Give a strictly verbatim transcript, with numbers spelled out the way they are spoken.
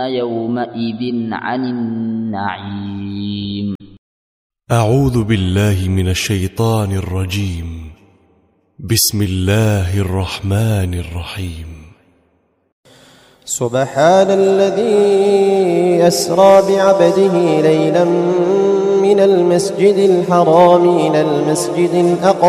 يومئذ عن النعيم. أعوذ بالله من الشيطان الرجيم. بسم الله الرحمن الرحيم. سبحان الذي أسرى بعبده ليلا من المسجد الحرام إلى المسجد الأقصى